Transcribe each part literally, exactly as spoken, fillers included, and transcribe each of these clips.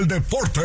Deporte.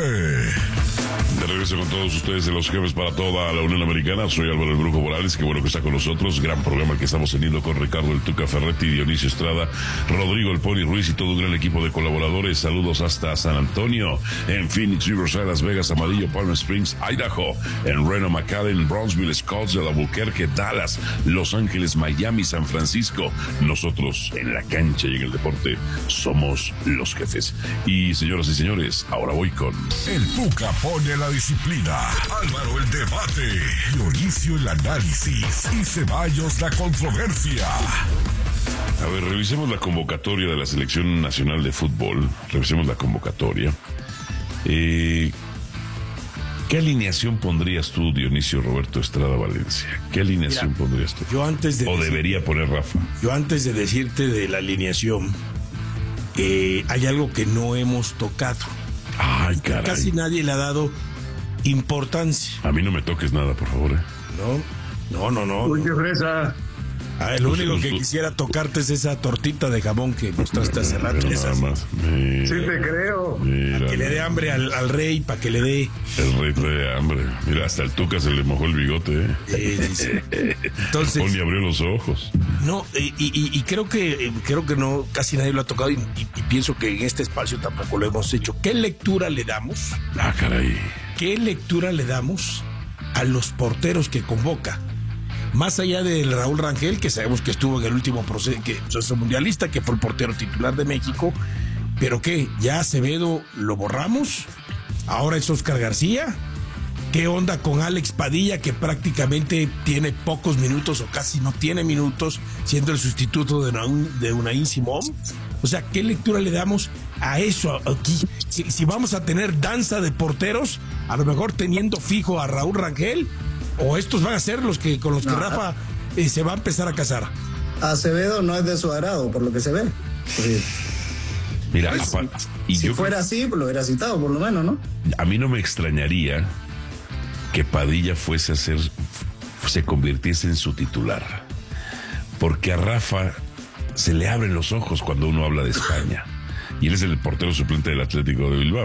De regreso con todos ustedes de los jefes para toda la Unión Americana. Soy Álvaro el Brujo Morales, que bueno que está con nosotros. Gran programa que estamos teniendo con Ricardo el Tuca Ferretti, Dionisio Estrada, Rodrigo el Pony Ruiz y todo un gran equipo de colaboradores. Saludos hasta San Antonio, en Phoenix, Riverside, Las Vegas, Amarillo, Palm Springs, Idaho, en Reno, McAllen, Brownsville, Scottsdale, Albuquerque, Dallas, Los Ángeles, Miami, San Francisco. Nosotros en la cancha y en el deporte somos los jefes. Y señoras y señores, ahora voy con... El Tuca pone la disciplina, Álvaro el debate, Dionisio el análisis y Ceballos la controversia. A ver, revisemos la convocatoria de la Selección Nacional de Fútbol. Revisemos la convocatoria. Eh, ¿Qué alineación pondrías tú, Dionisio Roberto Estrada Valencia? ¿Qué alineación Mira, pondrías tú? Yo antes de ¿O decir, debería poner Rafa? Yo antes de decirte de la alineación, eh, hay algo que no hemos tocado. Ay, caray. Casi nadie le ha dado importancia. A mí no me toques nada, por favor. ¿eh? No, no, no, no. Uy, qué fresa. A ver, lo Pues, único pues, que pues, quisiera tocarte es esa tortita de jamón que mostraste hace rato. Mira, Esas, nada más. Mira, Sí te creo. mira, que le dé hambre al, al rey, para que le dé. el rey trae hambre. Mira, hasta el Tuca se le mojó el bigote. ¿eh? Eh, dice. Entonces, Pony abrió los ojos. no, y, y, y creo que creo que no, casi nadie lo ha tocado y, y, y pienso que en este espacio tampoco lo hemos hecho. ¿Qué lectura le damos? Ah, caray. ¿Qué lectura le damos a los porteros que convoca? Más allá del Raúl Rangel, que sabemos que estuvo en el último proceso, que, proceso mundialista, que fue el portero titular de México, pero ¿qué? ¿Ya Acevedo lo borramos? ¿Ahora es Oscar García? ¿Qué onda con Alex Padilla, que prácticamente tiene pocos minutos o casi no tiene minutos, siendo el sustituto de Unai, de Unai Simón? O sea, ¿qué lectura le damos a eso aquí? Si, si vamos a tener danza de porteros, a lo mejor teniendo fijo a Raúl Rangel, o estos van a ser los que con los que no, Rafa eh, se va a empezar a casar. Acevedo no es de su agrado, por lo que se ve. Sí. Mira, Pues, apa- y si yo fuera así, pues lo hubiera citado, por lo menos, ¿no? a mí no me extrañaría que Padilla fuese a ser, se convirtiese en su titular, porque a Rafa se le abren los ojos cuando uno habla de España, y él es el portero suplente del Atlético de Bilbao.